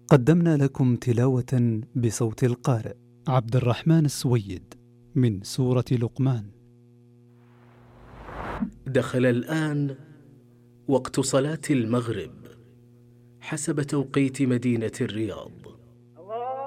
قدمنا لكم تلاوة بصوت القارئ عبد الرحمن السويد من سورة لقمان. دخل الآن وقت صلاة المغرب حسب توقيت مدينة الرياض.